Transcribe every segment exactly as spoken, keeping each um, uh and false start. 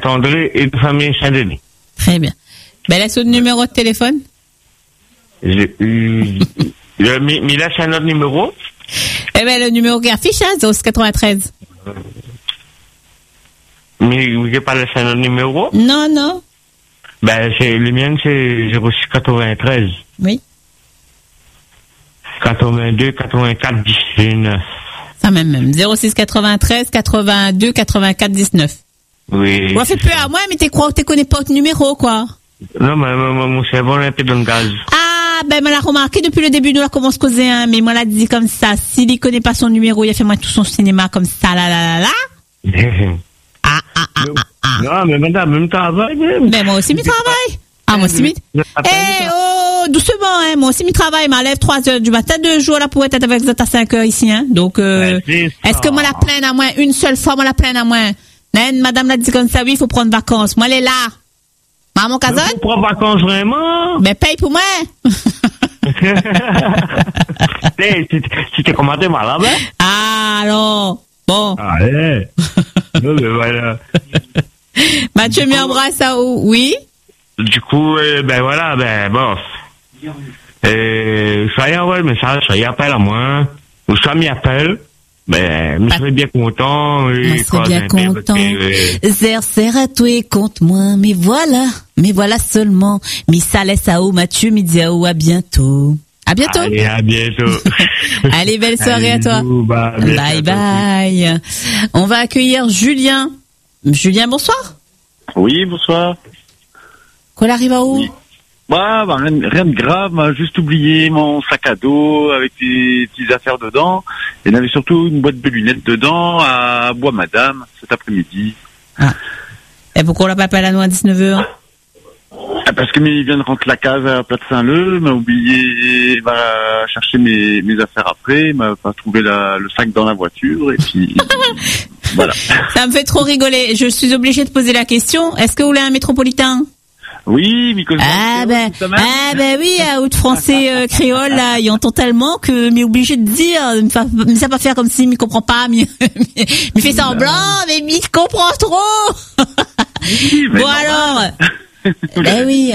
Saint-André et de famille Saint-Denis. Très bien. Ben, laisse le numéro de téléphone. J'ai eu, le, mais, mais là, c'est un autre numéro. Eh ben, le numéro qui affiche, hein, zéro six quatre-vingt-treize. Mais vous n'avez pas laissé un autre numéro? Non, non. Ben, c'est, le mien, c'est zéro six quatre-vingt-treize. Oui. quatre-vingt-deux, quatre-vingt-quatre, dix-neuf. Ça même, même. zéro six quatre-vingt-treize, quatre-vingt-deux, quatre-vingt-quatre, dix-neuf. Oui. On fait peur à moi, mais t'es quoi, t'es connais pas votre numéro, quoi. Non, mais, mais mon cerveau est un peu dans le gaz. Ah, ben, moi, l'a remarqué depuis le début, nous la commence à causer, hein, mais moi, l'a dit comme ça. S'il ne connaît pas son numéro, il a fait moi tout son cinéma comme ça, là, là, là, là. Ah, ah, ah, ah, ah. Non, mais madame, même travail, même. Ben, moi aussi, mi travail. Ah, moi aussi, mi. Eh, oh, doucement, hein. Moi aussi, mi travail. Ma lève trois heures du matin, deux jours, là, pour être avec vous à cinq heures ici, hein. Donc, euh, ouais, est-ce que moi la plaine à moi, une seule fois, moi la plaine à moi? Non, madame l'a dit comme ça, oui, il faut prendre vacances. Moi, elle est là. Maman Kazan? Tu prends vacances vraiment? Ben, paye pour moi. Tu t'es commandé mal, là, ben? Ah, alors. Bon. Ah, ouais. Non, mais voilà. Mathieu m'embrasse à où? Oui? Du coup, euh, ben voilà, ben bon. Euh, soit il envoie le message, soit il appelle à moi, ou soit il appelle. Ben, je serais bien content. Je serais bien content. Zer, serre à toi et compte-moi. Mais voilà, mais voilà seulement. Mi laisse à où, Mathieu, mi dit à où, à bientôt. À bientôt. Allez, à bientôt. Allez, belle soirée. Allez, à toi. Bah, bye bye. On va accueillir Julien. Julien, bonsoir. Oui, bonsoir. Qu'on arrive à où? Oui. Bah, bah, rien, rien de grave, m'a juste oublié mon sac à dos avec des petites affaires dedans. Et il y avait surtout une boîte de lunettes dedans à Bois Madame cet après-midi. Ah. Et pourquoi on l'a pas appelé à nous à dix-neuf heures? Ah, parce que il vient de rentrer la case à Place Saint-Leu, m'a oublié, il va chercher mes, mes affaires après, il m'a pas trouvé la, le sac dans la voiture, et puis, voilà. Ça me fait trop rigoler. Je suis obligée de poser la question. Est-ce que vous voulez un métropolitain? Oui, Micos. Ah ben, ah ben oui, à haute français euh, créole là, il entend tellement que m'est obligé de dire, mais ça pas faire comme si m'y comprend pas, m'y fait semblant, mais m'y comprend trop. Oui, bon alors, ben oui.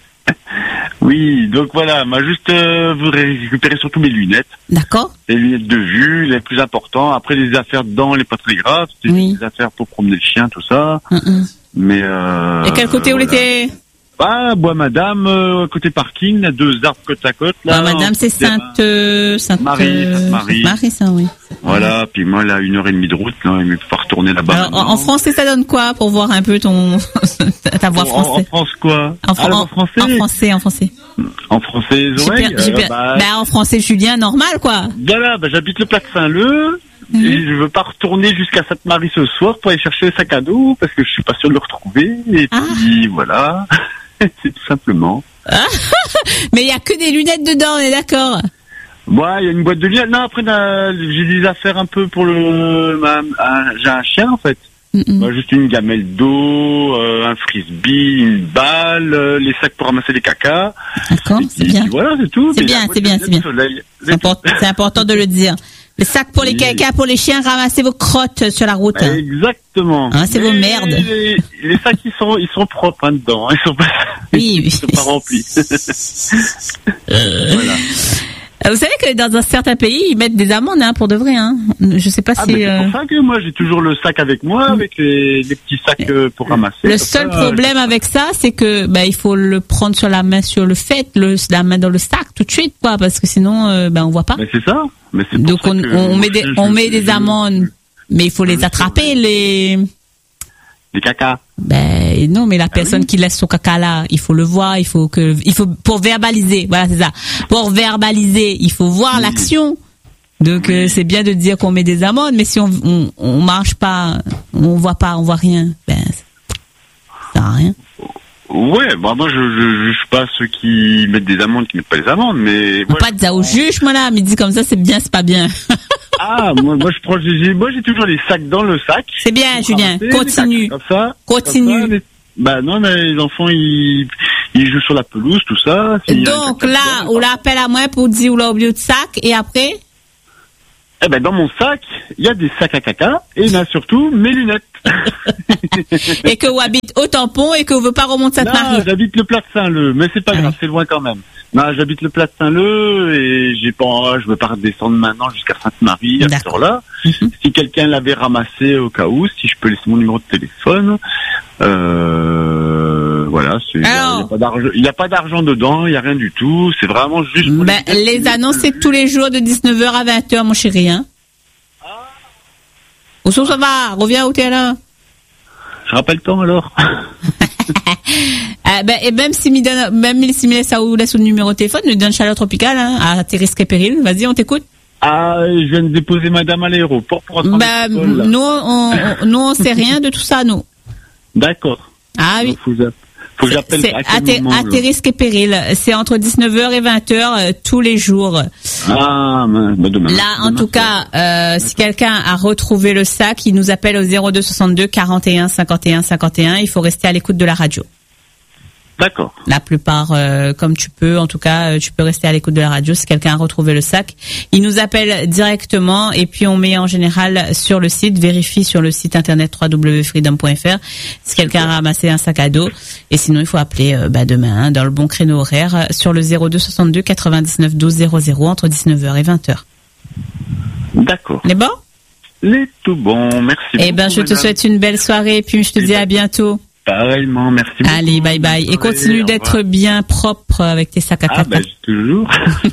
Oui, donc voilà, m'a juste euh, voudrais récupérer surtout mes lunettes. D'accord. Les lunettes de vue, les plus importants. Après les affaires dedans, les pas très graves, c'est oui. Des affaires pour promener le chien, tout ça. Mm-mm. Mais euh. Et quel côté voilà. Où l'étais? Ah, Bois Madame, euh, côté parking, là, deux arbres côte à côte. Là, Bois Madame, c'est Sainte, euh, Sainte Marie, Sainte Marie. Marie, ça, oui. Voilà, puis moi, là, une heure et demie de route, là, il me faut retourner là-bas. Alors, en, en français, ça donne quoi pour voir un peu ton ta voix française? En, en France quoi? En, fr- ah, en français. En français, en français. En français, les oreilles. Super, super. Euh, bah, bah, en français, Julien, normal, quoi. Voilà, bah, j'habite le Plaque Saint-Leu. Mmh. Et je veux pas retourner jusqu'à Sainte-Marie ce soir pour aller chercher le sac à dos parce que je suis pas sûr de le retrouver. Et ah. puis voilà, c'est tout simplement. Ah. Mais il y a que des lunettes dedans, on est d'accord? Ouais, il y a une boîte de lunettes. Non, après j'ai des affaires un peu pour le. Ma, un, j'ai un chien en fait. Mmh. Bah, juste une gamelle d'eau, euh, un frisbee, une balle, euh, les sacs pour ramasser les cacas. D'accord, c'est bien. Voilà, c'est tout. C'est bien, c'est bien, c'est bien. C'est, import- c'est important de le dire. Le sac pour les caca, pour les chiens, ramassez vos crottes sur la route. Hein. Exactement. Hein, c'est mais vos merdes. Les, les sacs, ils sont, ils sont propres hein, dedans. Ils sont pas, oui, ils sont pas remplis. euh... Voilà. Vous savez que dans un certain pays, ils mettent des amendes hein, pour de vrai. Hein. Je sais pas ah, si. C'est euh... pour ça que moi j'ai toujours le sac avec moi, avec les, les petits sacs euh, pour ramasser. Le seul ça, problème euh... avec ça, c'est que bah il faut le prendre sur la main, sur le fait, le, la main dans le sac tout de suite, quoi, parce que sinon, euh, bah on voit pas. Mais c'est ça. Mais c'est donc on, on met des, on met des amendes, mais il faut les attraper les. Les caca. Ben non, mais la personne ah oui. qui laisse son caca là, il faut le voir, il faut que, il faut pour verbaliser. Voilà, c'est ça. Pour verbaliser, il faut voir oui. l'action. Donc oui. euh, c'est bien de dire qu'on met des amendes, mais si on on, on marche pas, on voit pas, on voit rien, ben ça sert à rien. Ouais, bah moi je, je juge pas ceux qui mettent des amendes, qui mettent pas les amendes, mais. Moi, pas de ça au juge, moi là, mais dit comme ça, c'est bien, c'est pas bien. Ah, moi, moi je prends, j'ai, moi j'ai toujours les sacs dans le sac. C'est bien, Julien. Continue. Comme ça. Continue. Comme ça, les... Bah non, mais les enfants ils, ils jouent sur la pelouse, tout ça. Donc là, on l'appelle à moi pour dire on l'a oublié de sac et après. Eh ben, dans mon sac, il y a des sacs à caca et il y en a surtout mes lunettes. Et que vous habitez au Tampon et que vous ne veut pas remonter Sainte-Marie. Non, j'habite le Plat de Saint-Leu, mais c'est pas ah grave, oui. c'est loin quand même. Non, j'habite le Plat de Saint-Leu et j'ai pas, je veux pas redescendre maintenant jusqu'à Sainte-Marie à cette heure-là. Mm-hmm. Si quelqu'un l'avait ramassé au cas où, si je peux laisser mon numéro de téléphone, euh, voilà, il n'y a pas d'argent, il y a pas d'argent dedans, il y a rien du tout, c'est vraiment juste pour ben, les, les annonces, c'est tous les jours de dix-neuf heures à vingt heures, mon chéri, hein. Ah. Où ça va? Reviens où t'es là? Je rappelle le temps alors. ah, ben, et même si me donne, même si me laisse ça ou laisse le numéro de téléphone, nous donne Chaleur Tropicale, hein, à tes risques et périls. Vas-y, on t'écoute. Ah, je viens de déposer madame à l'aéroport pour attendre. Ben, nous, on, on, nous, on sait rien de tout ça, nous. D'accord. Ah oui. Donc, faut, faut que j'appelle c'est, à, à, tes, moment, à tes risques et périls. C'est entre dix-neuf heures et vingt heures euh, tous les jours. Ah, ben, demain. Là, en demain, tout cas, euh, si quelqu'un a retrouvé le sac, il nous appelle au zéro deux soixante-deux quarante et un cinquante et un cinquante et un. Il faut rester à l'écoute de la radio. D'accord. La plupart, euh, comme tu peux, en tout cas, tu peux rester à l'écoute de la radio. Si quelqu'un a retrouvé le sac, il nous appelle directement et puis on met en général sur le site, vérifie sur le site internet w w w point freedom point f r si quelqu'un a ramassé un sac à dos. Et sinon, il faut appeler euh, bah, demain, hein, dans le bon créneau horaire, sur le zéro deux soixante-deux quatre-vingt-dix-neuf douze zéro zéro entre dix-neuf heures et vingt heures. D'accord. Les bon? Les tout bon, merci. Eh ben, je te souhaite une belle soirée et puis je te dis à bientôt. Pareillement, merci beaucoup. Allez, bye bye. Et continue d'être bien propre avec tes sacs à caca. Ah, bah, toujours.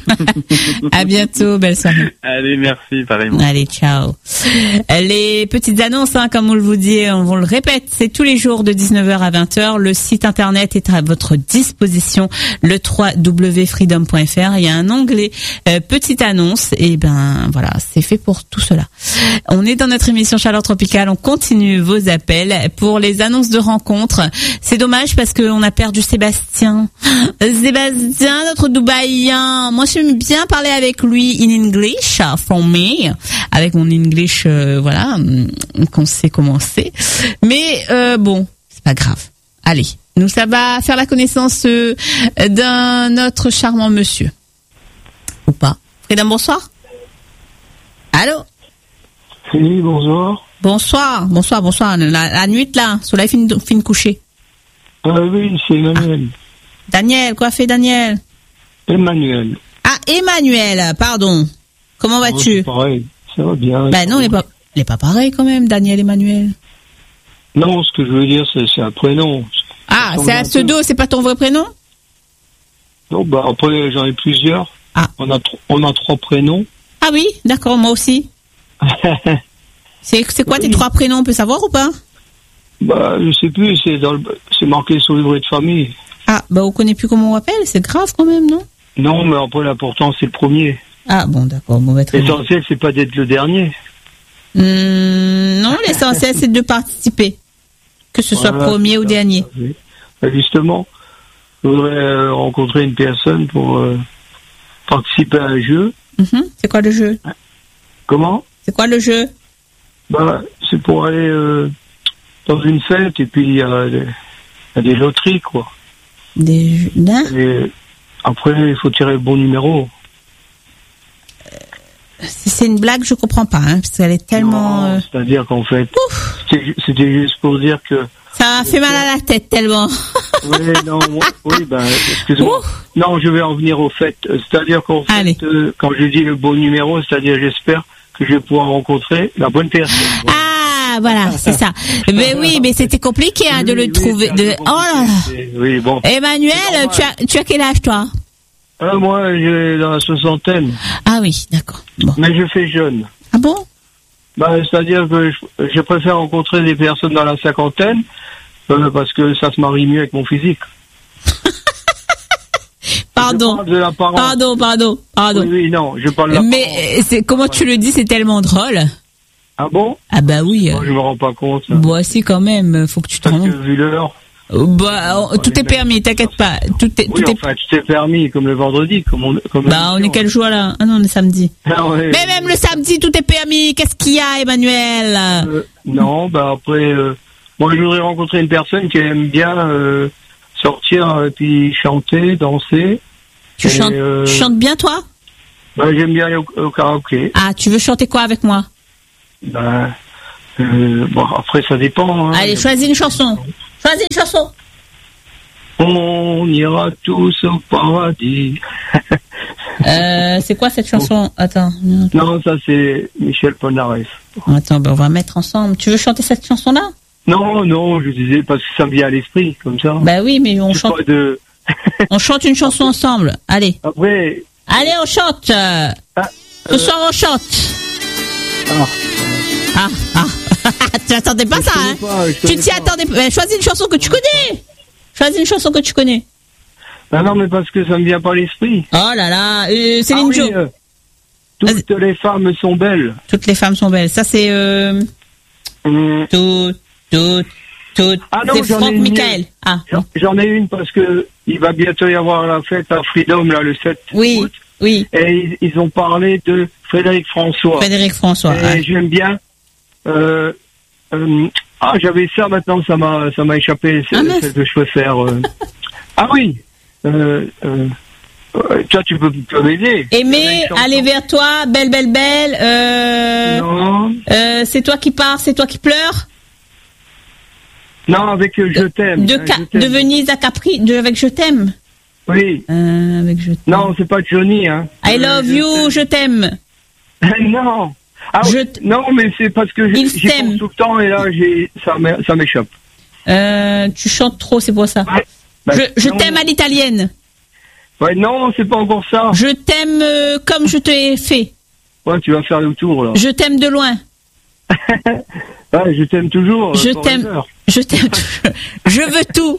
À bientôt, belle soirée. Allez, merci, pareillement. Allez, ciao. Les petites annonces, hein, comme on le vous dit, on vous le répète, c'est tous les jours de dix-neuf heures à vingt heures. Le site internet est à votre disposition, le w w w point freedom point f r. Il y a un onglet euh, petite annonce et ben voilà, c'est fait pour tout cela. On est dans notre émission Chaleur Tropicale, on continue vos appels pour les annonces de rencontres. C'est dommage parce qu'on a perdu Sébastien. Sébastien, notre Dubaïen. Moi, j'aime bien parler avec lui in English, for me, avec mon English, euh, voilà, qu'on sait comment c'est. Mais euh, bon, c'est pas grave. Allez, nous, ça va faire la connaissance euh, d'un autre charmant monsieur. Ou pas. Freedom, bonsoir. Allô? Oui, bonsoir. Bonsoir, bonsoir, bonsoir. La, la nuit, là, soleil fin, fin de coucher. Ah oui, c'est Emmanuel. Ah. Daniel, quoi fait Daniel? Emmanuel. Ah, Emmanuel, pardon. Comment vas-tu? Oh, c'est pareil, ça va bien. Ben non, il n'est pas, il est pas pareil quand même, Daniel Emmanuel. Non, ce que je veux dire, c'est, c'est un prénom. Ah, c'est un pseudo, c'est pas ton vrai prénom? Non, bah après, j'en ai plusieurs. Ah. On a, tr- on a trois prénoms. Ah oui, d'accord, moi aussi. C'est, c'est quoi oui. tes trois prénoms, on peut savoir ou pas? Bah, je sais plus, c'est dans le, c'est marqué sur le livret de famille. Ah, bah, on connaît plus comment on appelle, c'est grave quand même, non? Non, mais après, l'important, c'est le premier. Ah, bon, d'accord, bon, bah, très bien. L'essentiel, c'est pas d'être le dernier. Mmh, non, l'essentiel, c'est de participer. Que ce soit voilà, premier ou dernier. Bah, justement, je voudrais euh, rencontrer une personne pour euh, participer à un jeu. Mmh, c'est quoi le jeu? Comment? C'est quoi le jeu? Bah, c'est pour aller euh, dans une fête et puis il y, y a des loteries, quoi. Des jeux d'un? Et après, il faut tirer le bon numéro. Euh, si c'est une blague, je comprends pas, hein, parce qu'elle est tellement... Non, euh... c'est-à-dire qu'en fait, c'était, c'était juste pour dire que... Ça fait mal à la tête, tellement. Oui, non, moi, oui, ben, excuse-moi. Ouf. Non, je vais en venir au fait. C'est-à-dire qu'en fait, euh, quand je dis le bon numéro, c'est-à-dire j'espère que je vais pouvoir rencontrer la bonne personne. Voilà. Ah, voilà, c'est ça. Mais oui, mais c'était compliqué hein, de oui, le oui, trouver. De... Oh là là. Oui, bon. Emmanuel, tu as, tu as quel âge, toi? euh, Moi, j'ai dans la soixantaine. Ah oui, d'accord. Bon. Mais je fais jeune. Ah bon? Bah, c'est-à-dire que je, je préfère rencontrer des personnes dans la cinquantaine euh, parce que ça se marie mieux avec mon physique. Pardon, pardon, pardon, pardon. Oui, oui, non, je parle de la Mais c'est, comment tu le dis, c'est tellement drôle. Ah bon? Ah bah oui. Moi, je me rends pas compte. Bon, bah, si, quand même, faut que tu te rendes compte. Vu l'heure. Bah, on, tout est permis, t'inquiète pas. Tout est, oui, tout enfin, est... tout est permis, comme le vendredi, comme on, comme Bah, on est quel jour, là? Ah non, on est samedi. Ah ouais. Mais même le samedi, tout est permis. Qu'est-ce qu'il y a, Emmanuel? euh, Non, bah, après, euh, moi, je voudrais rencontrer une personne qui aime bien, euh, sortir, et puis chanter, danser. Tu, chantes, euh... tu chantes bien, toi? Bah, j'aime bien aller au, au karaoké. Ah, tu veux chanter quoi avec moi? Bah, euh, bon, après, ça dépend. Hein. Allez, choisis une chanson. Choisis une chanson. On ira tous au paradis. euh, c'est quoi cette chanson? Attends. Non, ça, c'est Michel Polnareff. Attends, ben, on va mettre ensemble. Tu veux chanter cette chanson-là? Non, non, je disais parce que ça me vient à l'esprit, comme ça. Bah oui, mais on chante. De... on chante une chanson ensemble. Allez. Après. Allez, on chante. Ah, Ce euh... soir, on chante. Ah. Ah, ah. Tu attendais pas je ça, hein pas, Tu t'y attendais pas. Choisis une chanson que tu connais. Choisis une chanson que tu connais. Ben non, mais parce que ça me vient pas à l'esprit. Oh là là, euh, Céline ah, Jo. Oui, euh, toutes les femmes sont belles. Toutes les femmes sont belles. Ça, c'est... Euh... Hum. Toutes, toutes, toutes. Ah non, c'est Franck Michael. Ah. J'en ai une parce que il va bientôt y avoir la fête à Freedom, là, le sept oui, août. Oui, Et ils, ils ont parlé de Frédéric François. Frédéric François. Et ouais. J'aime bien... Euh, euh, ah, j'avais ça maintenant, ça m'a, ça m'a échappé, c'est ah, celle que je peux faire. Euh. ah oui, euh, euh, toi tu peux, peux m'aider. Aimer, aller vers toi, belle, belle, belle. Euh, non. Euh, c'est toi qui pars, c'est toi qui pleures. Non, avec euh, Je t'aime. De, ca- de Venise à Capri, de, avec Je t'aime. Oui. Euh, avec Je t'aime. Non, c'est pas Johnny, hein. I love euh, you, je t'aime. non. Ah, je t... Non, mais c'est parce que j'y pense tout le temps et là, j'ai... ça, ça m'échappe. Euh, tu chantes trop, c'est pour ça. Ouais. Bah, je je t'aime à l'italienne. Ouais, non, c'est pas encore ça. Je t'aime euh, comme je te ai fait. Ouais, tu vas faire le tour, là. Je t'aime de loin. ouais, je t'aime toujours. Je t'aime. Je t'aime. Je veux tout.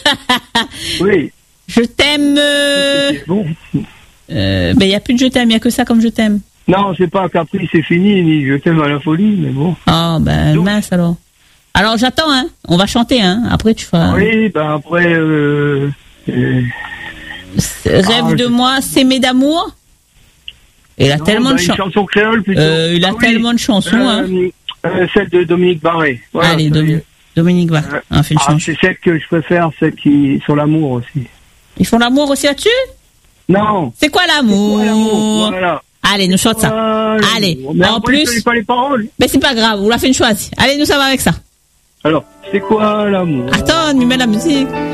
oui. Je t'aime. Euh... Bon. Euh, ben, il n'y a plus de je t'aime, il n'y a que ça comme je t'aime. Non, c'est pas Capri, c'est fini, ni Je t'aime à la folie, mais bon. Oh, ben, donc, mince alors. Alors j'attends, hein. On va chanter, hein. Après, tu feras. Oui, ben après. Euh, euh... Rêve ah, de je... moi, s'aimer d'amour. Il a non, tellement ben, de chansons. Une chanson créole plutôt. Euh, il a ah, tellement oui. de chansons, euh, hein. Euh, celle de Dominique Barré. Voilà, allez, Dom... Dominique Barré. Euh, on fait une ah, c'est celle que je préfère, celle qui sur l'amour aussi. Ils font l'amour aussi là-dessus? Non. C'est quoi l'amour? C'est quoi l'amour? Voilà. Allez, nous chante ça. Euh, Allez, mais en après, plus. Pas les paroles. Mais c'est pas grave, on l'a fait une choix. Allez, nous ça va avec ça. Alors, c'est quoi l'amour? Attends, nous mets la musique.